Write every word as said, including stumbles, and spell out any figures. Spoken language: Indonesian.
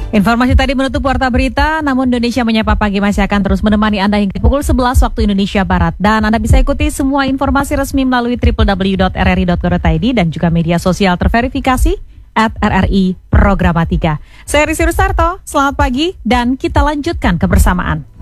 Informasi tadi menutup Warta Berita, namun Indonesia Menyapa Pagi masih akan terus menemani Anda hingga pukul sebelas waktu Indonesia Barat. Dan Anda bisa ikuti semua informasi resmi melalui w w w dot r r i dot co dot i d dan juga media sosial terverifikasi at R R I Programatika. Saya Risi Rusarto, selamat pagi dan kita lanjutkan kebersamaan.